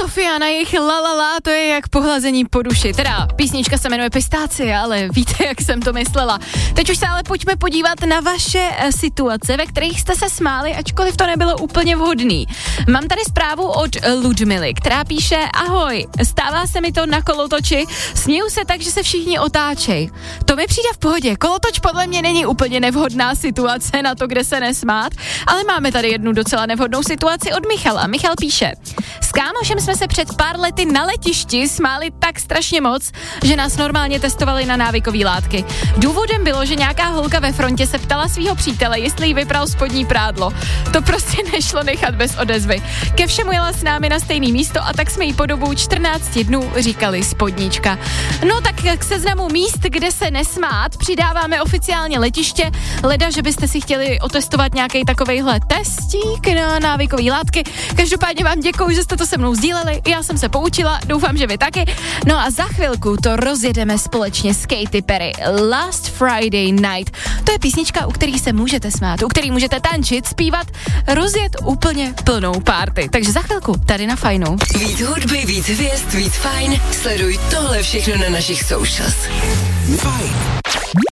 Sofia na jejich La La La, to je jak pohlazení po duši. Teda písnička se jmenuje Pistácie, ale víte, jak jsem to myslela. Teď už se ale pojďme podívat na vaše situace, ve kterých jste se smáli, ačkoliv to nebylo úplně vhodný. Mám tady zprávu od Ludmily, která píše: ahoj, stává se mi to na kolotoči, směju se tak, že se všichni otáčej. To mi přijde v pohodě, kolotoč podle mě není úplně nevhodná situace na to, kde se nesmát, ale máme tady jednu docela nevhodnou situaci od Michala. Michal píše: s kámošem jsme se před pár lety na letišti smáli tak strašně moc, že nás normálně testovali na návykové látky. Důvodem bylo, že nějaká holka ve frontě se ptala svého přítele, jestli jí vypral spodní prádlo. To prostě nešlo nechat bez odezvy. Ke všemu jela s námi na stejné místo a tak jsme jí po dobu 14 dnů říkali spodnička. No tak k seznamu míst, kde se nesmát, přidáváme oficiálně letiště, leda, že byste si chtěli otestovat nějaký takovejhle testík na návykový látky. Každopádně vám děkuju, že jste to se mnou sdíleli, já jsem se poučila, doufám, že vy taky. No a za chvilku to rozjedeme společně s Katy Perry. Last Friday Night. To je písnička, u který se můžete smát, u který můžete tančit, zpívat, rozjet úplně plnou party. Takže za chvilku tady na Fajnu. Víc hudby, víc hvězd, víc fajn. Sleduj tohle všechno na našich socials. Fajn.